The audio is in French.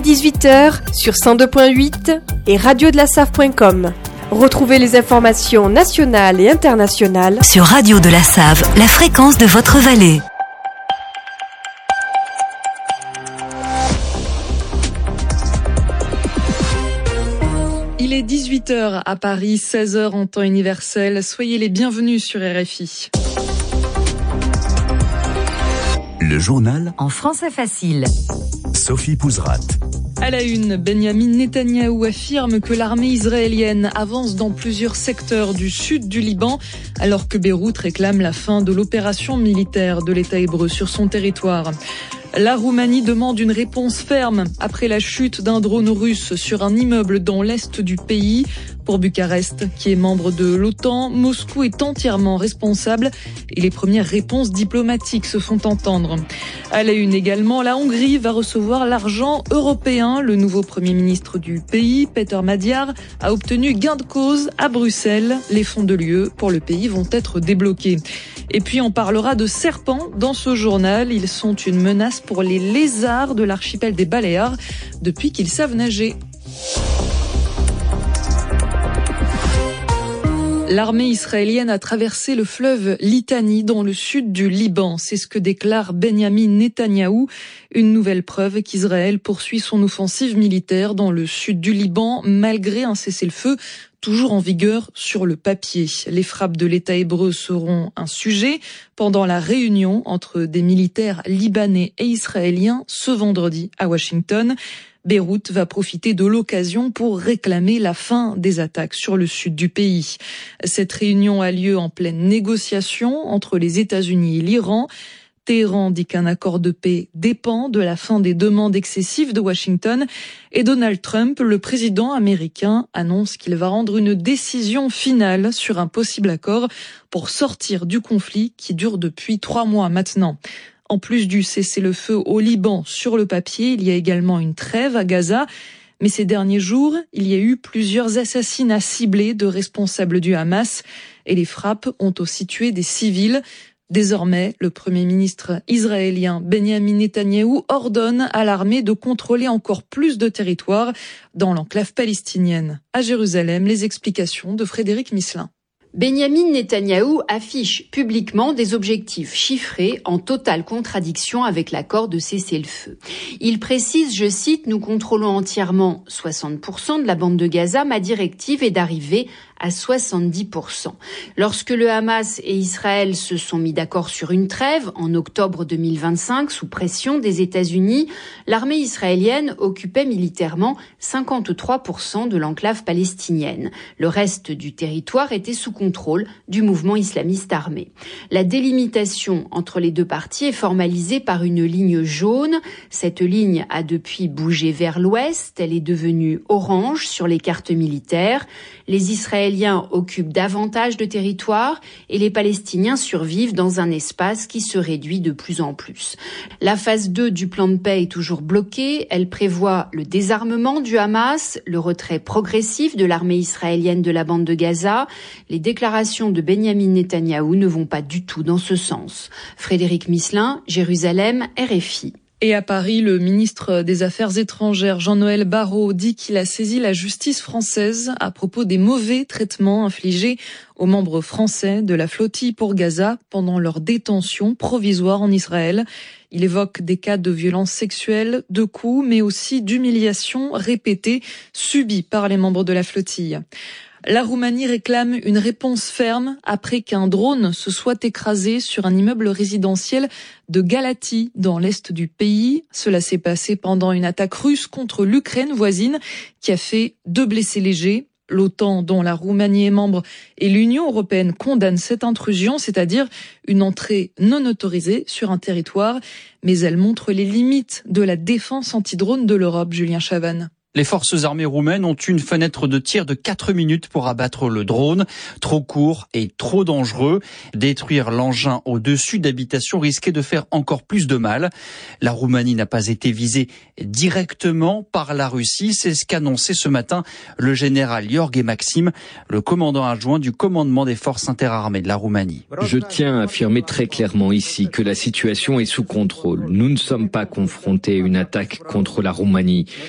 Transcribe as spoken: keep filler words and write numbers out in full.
dix-huit heures sur cent deux point huit et radio de la save point com. Retrouvez les informations nationales et internationales sur Radio de la Save, la fréquence de votre vallée. Il est dix-huit heures à Paris, seize heures en temps universel. Soyez les bienvenus sur R F I. Le journal en français facile. Sophie Pouzrat. À la une, Benyamin Netanyahou affirme que l'armée israélienne avance dans plusieurs secteurs du sud du Liban, alors que Beyrouth réclame la fin de l'opération militaire de l'État hébreu sur son territoire. La Roumanie demande une réponse ferme après la chute d'un drone russe sur un immeuble dans l'est du pays. Pour Bucarest, qui est membre de l'OTAN, Moscou est entièrement responsable et les premières réponses diplomatiques se font entendre. À la une également, la Hongrie va recevoir l'argent européen. Le nouveau Premier ministre du pays, Péter Magyar, a obtenu gain de cause à Bruxelles. Les fonds de l'U E pour le pays vont être débloqués. Et puis on parlera de serpents dans ce journal. Ils sont une menace pour les lézards de l'archipel des Baléares depuis qu'ils savent nager. L'armée israélienne a traversé le fleuve Litani dans le sud du Liban. C'est ce que déclare Benyamin Netanyahou. Une nouvelle preuve qu'Israël poursuit son offensive militaire dans le sud du Liban malgré un cessez-le-feu toujours en vigueur sur le papier. Les frappes de l'État hébreu seront un sujet pendant la réunion entre des militaires libanais et israéliens ce vendredi à Washington. Beyrouth va profiter de l'occasion pour réclamer la fin des attaques sur le sud du pays. Cette réunion a lieu en pleine négociation entre les États-Unis et l'Iran. Téhéran dit qu'un accord de paix dépend de la fin des demandes excessives de Washington et Donald Trump, le président américain, annonce qu'il va rendre une décision finale sur un possible accord pour sortir du conflit qui dure depuis trois mois maintenant. En plus du cessez-le-feu au Liban sur le papier, il y a également une trêve à Gaza. Mais ces derniers jours, il y a eu plusieurs assassinats ciblés de responsables du Hamas et les frappes ont aussi tué des civils. Désormais, le Premier ministre israélien Benyamin Netanyahou ordonne à l'armée de contrôler encore plus de territoires dans l'enclave palestinienne. À Jérusalem, les explications de Frédéric Misselin. Benyamin Netanyahou affiche publiquement des objectifs chiffrés en totale contradiction avec l'accord de cessez-le-feu. Il précise, je cite, « Nous contrôlons entièrement soixante pour cent de la bande de Gaza. Ma directive est d'arriver à soixante-dix pour cent. » Lorsque le Hamas et Israël se sont mis d'accord sur une trêve en octobre deux mille vingt-cinq sous pression des États-Unis, l'armée israélienne occupait militairement cinquante-trois pour cent de l'enclave palestinienne. Le reste du territoire était sous contrôle du mouvement islamiste armé. La délimitation entre les deux parties est formalisée par une ligne jaune. Cette ligne a depuis bougé vers l'ouest. Elle est devenue orange sur les cartes militaires. Les Israéliens occupent davantage de territoire et les Palestiniens survivent dans un espace qui se réduit de plus en plus. La phase deux du plan de paix est toujours bloquée. Elle prévoit le désarmement du Hamas, le retrait progressif de l'armée israélienne de la bande de Gaza. Les déclarations de Benyamin Netanyahou ne vont pas du tout dans ce sens. Frédéric Misselin, Jérusalem, R F I. Et à Paris, le ministre des Affaires étrangères, Jean-Noël Barrot, dit qu'il a saisi la justice française à propos des mauvais traitements infligés aux membres français de la flottille pour Gaza pendant leur détention provisoire en Israël. Il évoque des cas de violences sexuelles, de coups, mais aussi d'humiliations répétées subies par les membres de la flottille. La Roumanie réclame une réponse ferme après qu'un drone se soit écrasé sur un immeuble résidentiel de Galați, dans l'est du pays. Cela s'est passé pendant une attaque russe contre l'Ukraine voisine qui a fait deux blessés légers. L'OTAN, dont la Roumanie est membre, et l'Union européenne condamnent cette intrusion, c'est-à-dire une entrée non autorisée sur un territoire. Mais elle montre les limites de la défense anti-drone de l'Europe, Julien Chavannes. Les forces armées roumaines ont une fenêtre de tir de quatre minutes pour abattre le drone. Trop court et trop dangereux. Détruire l'engin au-dessus d'habitations risquait de faire encore plus de mal. La Roumanie n'a pas été visée directement par la Russie. C'est ce qu'annonçait ce matin le général Gheorghe Maxim, le commandant adjoint du commandement des forces interarmées de la Roumanie. Je tiens à affirmer très clairement ici que la situation est sous contrôle. Nous ne sommes pas confrontés à une attaque contre la Roumanie.